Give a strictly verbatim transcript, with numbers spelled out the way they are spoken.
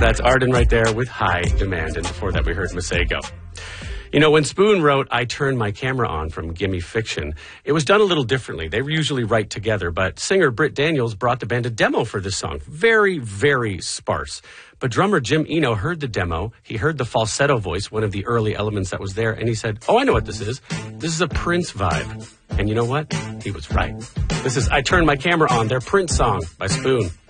That's Arden right there with High Demand. And before that, we heard Masego. You know, when Spoon wrote I Turn My Camera On from Gimme Fiction, it was done a little differently. They usually write together, but singer Britt Daniels brought the band a demo for this song. Very, very sparse. But drummer Jim Eno heard the demo. He heard the falsetto voice, one of the early elements that was there, and he said, oh, I know what this is. This is a Prince vibe. And you know what? He was right. This is I Turn My Camera On, their Prince song by Spoon.